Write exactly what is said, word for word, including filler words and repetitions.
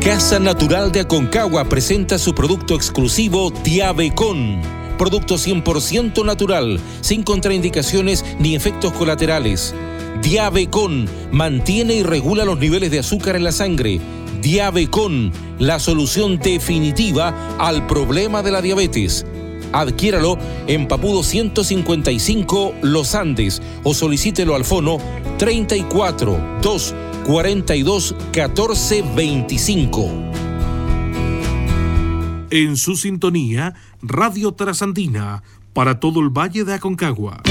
Casa Natural de Aconcagua presenta su producto exclusivo Diabecon. Producto cien por ciento natural, sin contraindicaciones ni efectos colaterales. Diabecon mantiene y regula los niveles de azúcar en la sangre. Diabecon, la solución definitiva al problema de la diabetes. Adquiéralo en Papudo ciento cincuenta y cinco Los Andes o solicítelo al fono treinta y cuatro, dos, cuarenta y dos, catorce, veinticinco. En su sintonía, Radio Trasandina, para todo el Valle de Aconcagua.